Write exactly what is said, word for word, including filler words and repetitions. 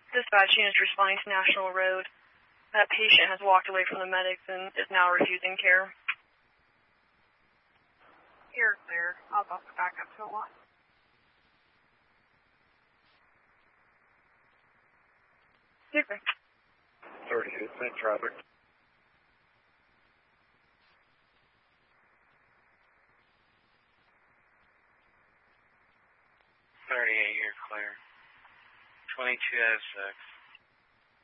Dispatch units responding to National Road. That patient has walked away from the medics and is now refusing care. Here, clear. I'll go back up to a one. Super. thirty-eight, same traffic. thirty-eight, you're clear. twenty-two oh six.